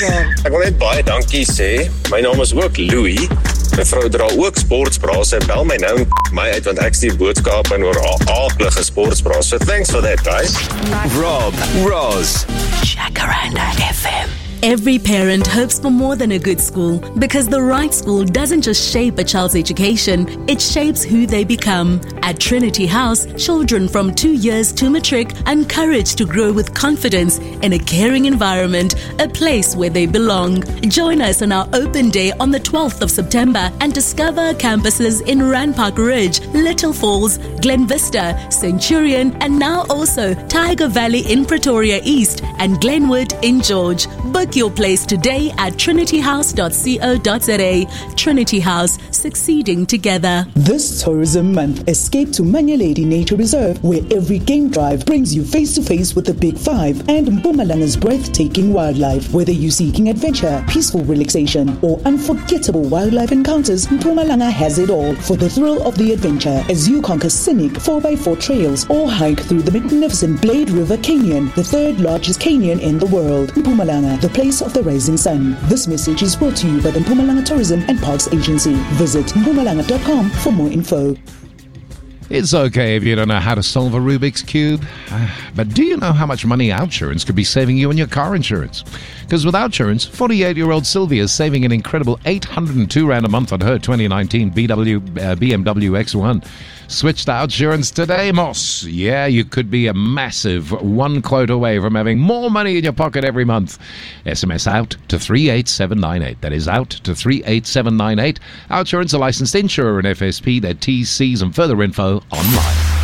Ek wil net baie dankie sê. My naam is ook Louis. My vrou dra ook sportsbra. Sy bel my nou en my uit want ek stuur boodskappe oor haar aaklige sportsbra. So thanks for that, guys. Rob, Roz. Jacaranda FM. Every parent hopes for more than a good school because the right school doesn't just shape a child's education, it shapes who they become. At Trinity House, children from 2 years to matric are encouraged to grow with confidence in a caring environment, a place where they belong. Join us on our open day on the 12th of September and discover campuses in Randpark Ridge, Little Falls, Glen Vista, Centurion, and now also Tiger Valley in Pretoria East and Glenwood in George. Book your place today at trinityhouse.co.za. Trinity House, succeeding together. This tourism month, escape to Manyeledi Nature Reserve, where every game drive brings you face to face with the Big Five and Mpumalanga's breathtaking wildlife. Whether you're seeking adventure, peaceful relaxation, or unforgettable wildlife encounters, Mpumalanga has it all for the thrill of the adventure as you conquer scenic 4x4 trails or hike through the magnificent Blade River Canyon, the third largest canyon in the world. Mpumalanga, the place of the rising sun. This message is brought to you by the Mpumalanga Tourism and Parks Agency. Visit mpumalanga.com for more info. It's okay if you don't know how to solve a Rubik's Cube, but do you know how much money Outsurance could be saving you on your car insurance? Because with Outsurance, 48-year-old Sylvia is saving an incredible 802 Rand a month on her 2019 BMW X1. Switch to Outsurance today, Moss. Yeah, you could be a massive one quote away from having more money in your pocket every month. SMS out to 38798. That is out to 38798. Outsurance, a licensed insurer and FSP. Their T's, C's and further info online.